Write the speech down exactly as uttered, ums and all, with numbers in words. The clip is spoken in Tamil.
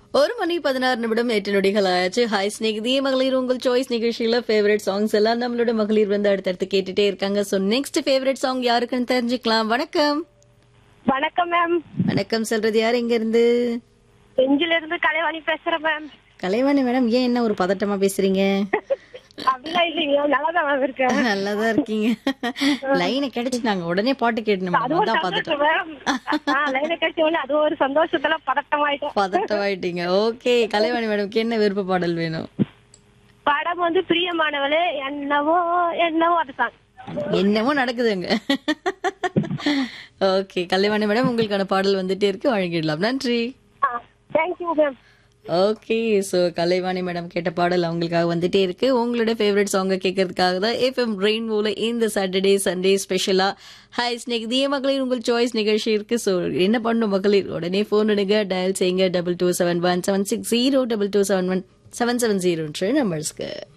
ஒரு மணி பதினாறு நிமிடம் எட்டு நொடிகள் ஆயாச்சு. ஹாய் ஸ்நேகிதி மகளிர் உங்கள் சாய்ஸ் நிகழ்ச்சியில ஃபேவரட் சாங்ஸ் எல்லாம் நம்மளோட மகளிர் வந்து அடுத்தடுத்து கேட்டுட்டே இருக்காங்க. சோ நெக்ஸ்ட் ஃபேவரட் சாங் யாருக்குன்னு தெரிஞ்சுக்கலாம். வணக்கம். வணக்கம் மேம். வணக்கம் சொல்றது யார், எங்க இருந்து? செஞ்சில இருந்து கலைவாணி பேசுறேன் மேம். கலைவாணி மேடம், ஏன் என்ன ஒரு பதட்டமா பேசுறீங்க? அப்படிலாம் இல்லைங்க, நல்லாதான் மேம் இருக்கேன். நல்லாதான் இருக்கீங்க. லைனை கிடைச்சு நாங்க உடனே பாட்டு கேட்டணும். அது ஒரு அதான் சந்தோஷம் பதட்டம். மேம். லைன கட்சி ஒண்ணு அது ஒரு சந்தோஷத்துல பதட்டமாயிட்டோம். பதட்டமாயிட்டீங்க. ஓகே கலைவாணி மேடம்க்கு என்ன விருப்ப பாடல் வேணும்? படம் வந்து பிரியமானவளே என்னவோ என்னவோ அது சாங். என்னமோ நடக்குதுங்க. ஓகே கலைவாணி மேடம், உங்களுக்கான பாடல் வந்துட்டே இருக்கு, வழங்கிடலாம். நன்றி. Thank you ma'am. Okay so Kalaivani madam கேட்ட பாடல் அவங்களுக்காக வந்துட்டே இருக்கு. உங்களோட ஃபேவரட் சாங்க கேட்கறதுக்காக தான் எஃப்எம் ரெயின்போல இந்த சாட்டர்டே சண்டே ஸ்பெஷலா ஹாய் ஸ்நேகிதிய மகளிர் உங்கள் சாய்ஸ் நிகழ்ச்சி இருக்கு. சோ என்ன பண்ணும் மகளிர், உடனே போன் எடுங்க, டயல் செய்யுங்க double two seven one seven six zero double two seven one seven seven zero நம்பர்ஸ்க்கு.